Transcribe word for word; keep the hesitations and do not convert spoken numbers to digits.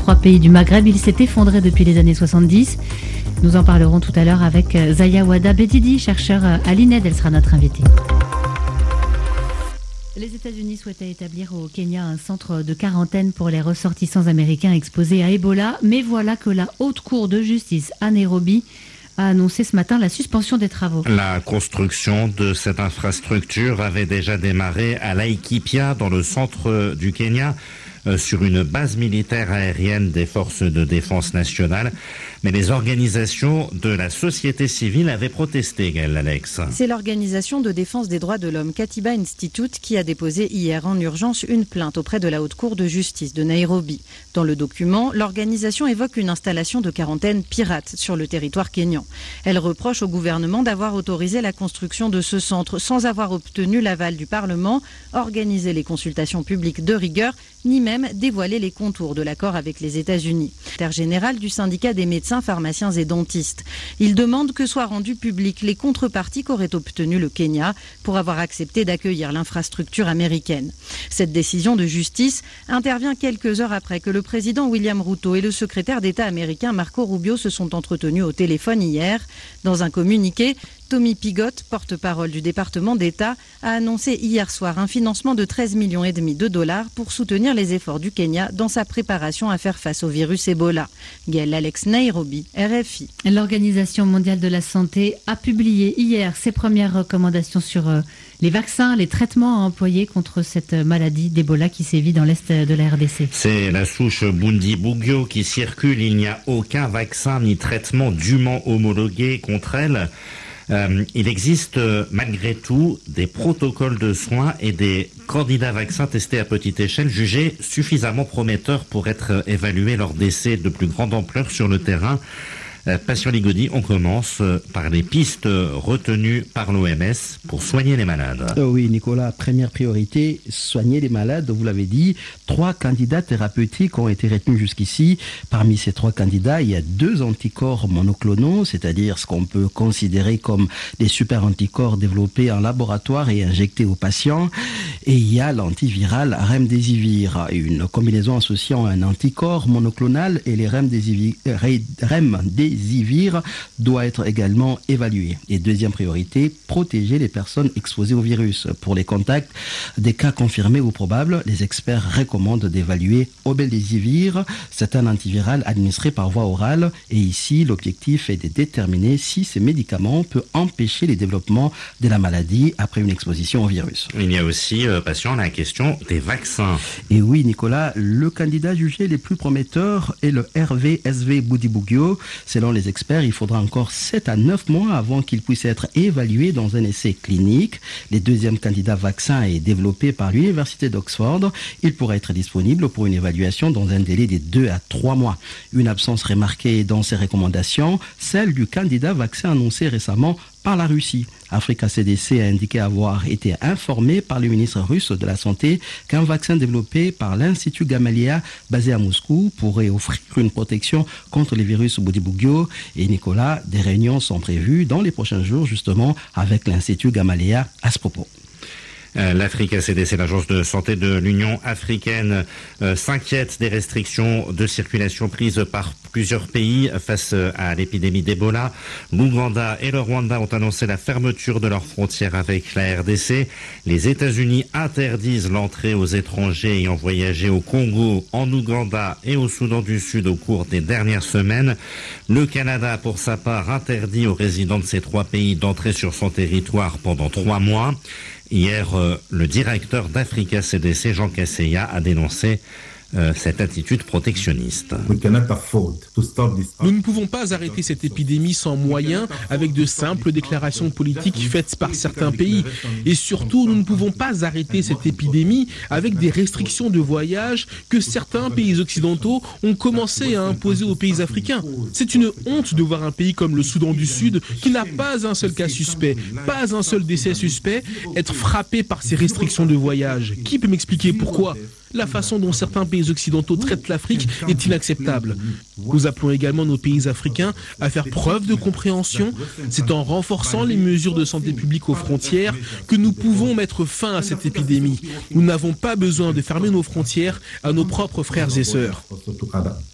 trois pays du Maghreb. Il s'est effondré depuis les années soixante-dix. Nous en parlerons tout à l'heure avec Zaya Wada Bedidi, chercheur à l'I N E D. Elle sera notre invitée. Les États-Unis souhaitaient établir au Kenya un centre de quarantaine pour les ressortissants américains exposés à Ebola. Mais voilà que la Haute Cour de justice à Nairobi a annoncé ce matin la suspension des travaux. La construction de cette infrastructure avait déjà démarré à Laikipia, dans le centre du Kenya, sur une base militaire aérienne des forces de défense nationale. Mais les organisations de la société civile avaient protesté, Gaëlle Alex. C'est l'organisation de défense des droits de l'homme Katiba Institute qui a déposé hier en urgence une plainte auprès de la Haute Cour de justice de Nairobi. Dans le document, l'organisation évoque une installation de quarantaine pirate sur le territoire kényan. Elle reproche au gouvernement d'avoir autorisé la construction de ce centre sans avoir obtenu l'aval du Parlement, organisé les consultations publiques de rigueur, ni même dévoiler les contours de l'accord avec les États-Unis. Secrétaire général du syndicat des médecins, pharmaciens et dentistes. Il demande que soient rendues publiques les contreparties qu'aurait obtenues le Kenya pour avoir accepté d'accueillir l'infrastructure américaine. Cette décision de justice intervient quelques heures après que le président William Ruto et le secrétaire d'État américain Marco Rubio se sont entretenus au téléphone hier. Dans un communiqué, Tommy Piggott, porte-parole du département d'État, a annoncé hier soir un financement de treize millions et demi de dollars pour soutenir les efforts du Kenya dans sa préparation à faire face au virus Ebola. Gaëlle Alex, Nairobi, R F I. L'Organisation mondiale de la santé a publié hier ses premières recommandations sur euh, les vaccins, les traitements à employer contre cette maladie d'Ebola qui sévit dans l'est de la R D C. C'est la souche Bundibugyo qui circule. Il n'y a aucun vaccin ni traitement dûment homologué contre elle. Euh, il existe euh, malgré tout des protocoles de soins et des candidats vaccins testés à petite échelle jugés suffisamment prometteurs pour être euh, évalués lors d'essais de plus grande ampleur sur le terrain. Euh, Passion Ligodi, on commence euh, par les pistes euh, retenues par l'O M S pour soigner les malades. Oh oui, Nicolas, première priorité, soigner les malades. Vous l'avez dit, trois candidats thérapeutiques ont été retenus jusqu'ici. Parmi ces trois candidats, il y a deux anticorps monoclonaux, c'est-à-dire ce qu'on peut considérer comme des super anticorps développés en laboratoire et injectés aux patients. Et il y a l'antiviral Remdesivir, une combinaison associant un anticorps monoclonal et les Remdesivir, Remdesivir doit être également évalué. Et deuxième priorité, protéger les personnes exposées au virus. Pour les contacts des cas confirmés ou probables, les experts recommandent d'évaluer Obeldesivir. C'est un antiviral administré par voie orale et ici, l'objectif est de déterminer si ce médicament peut empêcher les développements de la maladie après une exposition au virus. Il y a aussi, euh, patient, la question des vaccins. Et oui, Nicolas, le candidat jugé le plus prometteur est le R V S V Bundibugyo. Selon les experts, il faudra encore sept à neuf mois avant qu'il puisse être évalué dans un essai clinique. Le deuxième candidat vaccin est développé par l'Université d'Oxford. Il pourra être disponible pour une évaluation dans un délai de deux à trois mois. Une absence remarquée dans ces recommandations, celle du candidat vaccin annoncé récemment par la Russie. Africa C D C a indiqué avoir été informé par le ministre russe de la Santé qu'un vaccin développé par l'Institut Gamaleya basé à Moscou pourrait offrir une protection contre le virus Bundibugyo. Et Nicolas, des réunions sont prévues dans les prochains jours justement avec l'Institut Gamaleya à ce propos. L'Africa C D C, l'agence de santé de l'Union africaine, euh, s'inquiète des restrictions de circulation prises par plusieurs pays face à l'épidémie d'Ebola. L'Ouganda et le Rwanda ont annoncé la fermeture de leurs frontières avec la R D C. Les États-Unis interdisent l'entrée aux étrangers ayant voyagé au Congo, en Ouganda et au Soudan du Sud au cours des dernières semaines. Le Canada, pour sa part, interdit aux résidents de ces trois pays d'entrer sur son territoire pendant trois mois. Hier, euh, le directeur d'Africa C D C, Jean Casseya, a dénoncé euh, cette attitude protectionniste. Nous ne pouvons pas arrêter cette épidémie sans moyens, avec de simples déclarations politiques faites par certains pays. Et surtout, nous ne pouvons pas arrêter cette épidémie avec des restrictions de voyage que certains pays occidentaux ont commencé à imposer aux pays africains. C'est une honte de voir un pays comme le Soudan du Sud, qui n'a pas un seul cas suspect, pas un seul décès suspect, être frappé par ces restrictions de voyage. Qui peut m'expliquer pourquoi ? La façon dont certains pays occidentaux traitent l'Afrique est inacceptable. Nous appelons également nos pays africains à faire preuve de compréhension. C'est en renforçant les mesures de santé publique aux frontières que nous pouvons mettre fin à cette épidémie. Nous n'avons pas besoin de fermer nos frontières à nos propres frères et sœurs.